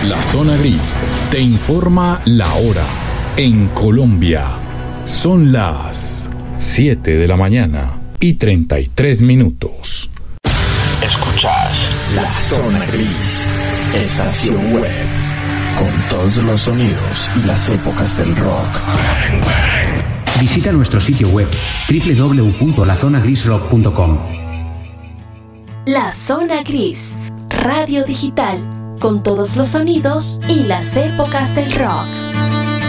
La Zona Gris te informa la hora. En Colombia son las 7 de la mañana y 33 minutos. Escuchas La Zona Gris, estación web, con todos los sonidos y las épocas del rock. Visita nuestro sitio web www.lazonagrisrock.com. La Zona Gris, radio digital, con todos los sonidos y las épocas del rock.